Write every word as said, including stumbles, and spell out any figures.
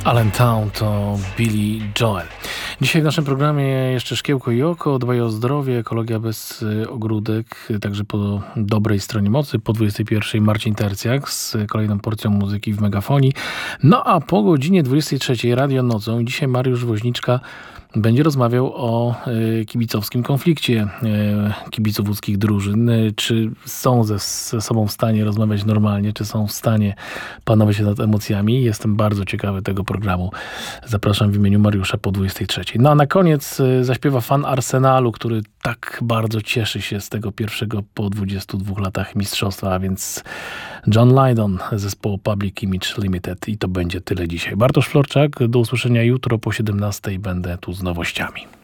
Allentown to Billy Joel. Dzisiaj w naszym programie jeszcze szkiełko i oko, dbaj o zdrowie, ekologia bez ogródek, także po dobrej stronie mocy. Po dwudziestej pierwszej Marcin Tercjak z kolejną porcją muzyki w Megafonii. No a po godzinie dwudziestej trzeciej Radio Nocą dzisiaj Mariusz Woźniczka będzie rozmawiał o y, kibicowskim konflikcie y, kibiców łódzkich drużyn. Y, czy są ze, ze sobą w stanie rozmawiać normalnie, czy są w stanie panować się nad emocjami. Jestem bardzo ciekawy tego programu. Zapraszam w imieniu Mariusza po dwudziestej trzeciej. No a na koniec y, zaśpiewa fan Arsenalu, który tak bardzo cieszy się z tego pierwszego po dwudziestu dwóch latach mistrzostwa, a więc John Lydon z zespołu Public Image Limited. I to będzie tyle dzisiaj. Bartosz Florczak, do usłyszenia jutro po siedemnastej. Będę tu z nowościami.